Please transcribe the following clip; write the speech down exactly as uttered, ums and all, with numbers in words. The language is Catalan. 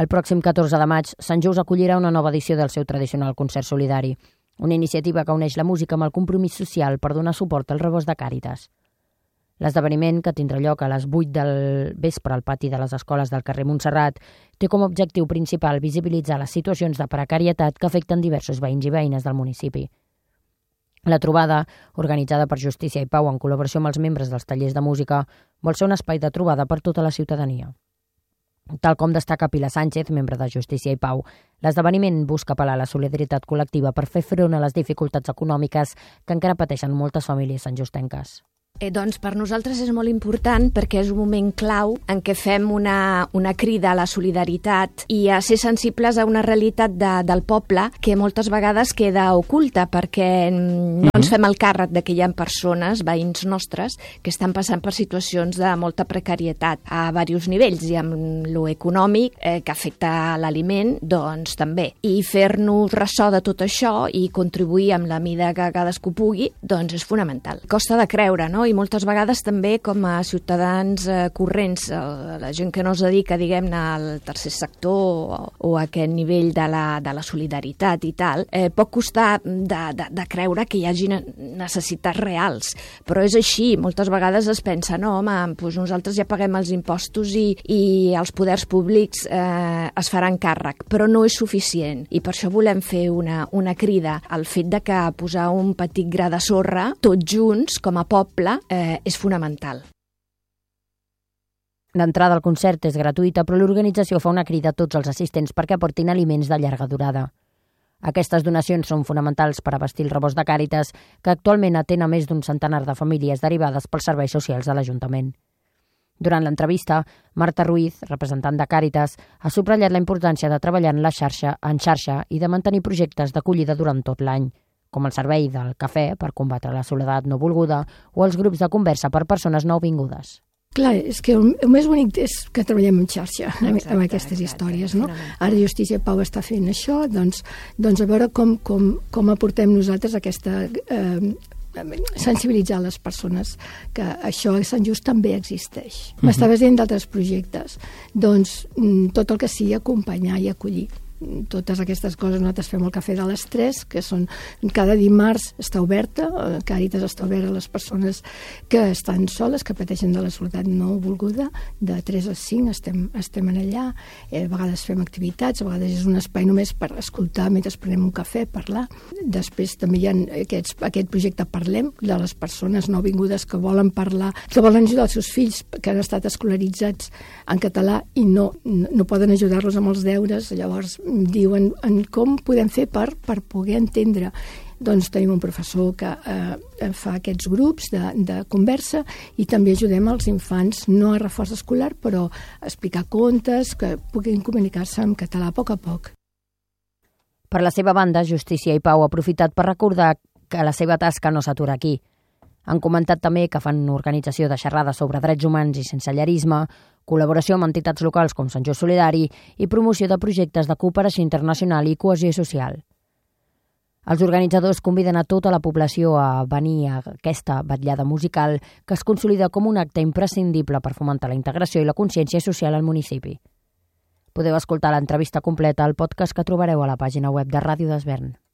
El pròxim catorze de maig, Sant Just acollirà una nova edició del seu tradicional concert solidari, una iniciativa que uneix la música amb el compromís social per donar suport al rebost de Càritas. L'esdeveniment, que tindrà lloc a les vuit del vespre al pati de les escoles del carrer Montserrat, té com a objectiu principal visibilitzar les situacions de precarietat que afecten diversos veïns i veïnes del municipi. La trobada, organitzada per Justícia i Pau en col·laboració amb els membres dels tallers de música, vol ser un espai de trobada per tota la ciutadania. Tal com destaca Pilar Sánchez, membre de Justícia i Pau, l'esdeveniment busca apel·lar a la solidaritat col·lectiva per fer front a les dificultats econòmiques que encara pateixen moltes famílies santjustenques. Eh, doncs per nosaltres és molt important perquè és un moment clau en què fem una, una crida a la solidaritat i a ser sensibles a una realitat de, del poble que moltes vegades queda oculta perquè no ens fem el càrrec de que hi ha persones, veïns nostres, que estan passant per situacions de molta precarietat a diversos nivells i amb lo econòmic eh, que afecta l'aliment, doncs també. I fer-nos ressò de tot això i contribuir amb la mida que cadascú pugui, doncs és fonamental. Costa de creure, no? I moltes vegades també com a ciutadans eh, corrents, eh, la gent que no es dedica, diguem-ne, al tercer sector o, o a aquest nivell de la, de la solidaritat i tal, eh, pot costar de, de, de creure que hi hagi necessitats reals, però és així. Moltes vegades es pensa, no, home, doncs nosaltres ja paguem els impostos i, i els poders públics eh, es faran càrrec, però no és suficient i per això volem fer una, una crida al fet de que posar un petit gra de sorra tots junts com a poble Eh, és fonamental. L'entrada al concert és gratuïta, però l'organització fa una crida a tots els assistents perquè aportin aliments de llarga durada. Aquestes donacions són fonamentals per abastir el rebost de Càritas, que actualment atén a més d'un centenar de famílies derivades pels serveis socials de l'Ajuntament. Durant l'entrevista, Marta Ruiz, representant de Càritas, ha subratllat la importància de treballar en la xarxa, en xarxa i de mantenir projectes d'acollida durant tot l'any, com el servei del cafè per combatre la soledat no volguda o els grups de conversa per persones nouvingudes. Clar, és que el, el més bonic és que treballem en xarxa, exacte, amb aquestes exacte, històries, no? Ara Justícia Pau està fent això, doncs, doncs a veure com, com, com aportem nosaltres aquesta... Eh, sensibilitzar les persones que això a Sant Just també existeix. Uh-huh. M'estaves dient d'altres projectes, doncs tot el que sigui acompanyar i acollir. Totes aquestes coses, nosaltres fem el cafè de les tres, que són, cada dimarts està oberta, Càritas està oberta a les persones que estan soles, que pateixen de la soledat no volguda, de tres a cinc estem, estem allà, eh, a vegades fem activitats, a vegades és un espai només per escoltar mentre prenem un cafè, parlar. Després també hi ha aquests, aquest projecte Parlem, de les persones nouvingudes que volen parlar, que volen ajudar els seus fills que han estat escolaritzats en català i no, no, no poden ajudar-los amb els deures, llavors diuen en com podem fer per, per poder entendre. Doncs tenim un professor que eh, fa aquests grups de, de conversa i també ajudem els infants, no a reforç escolar, però a explicar contes, que puguin comunicar-se en català a poc a poc. Per la seva banda, Justícia i Pau ha aprofitat per recordar que la seva tasca no s'atura aquí. Han comentat també que fan una organització de xerrades sobre drets humans i sensellarisme, col·laboració amb entitats locals com Sant Just Solidari i promoció de projectes de cooperació internacional i cohesió social. Els organitzadors conviden a tota la població a venir a aquesta vetllada musical que es consolida com un acte imprescindible per fomentar la integració i la consciència social al municipi. Podeu escoltar l'entrevista completa al podcast que trobareu a la pàgina web de Ràdio d'Esvern.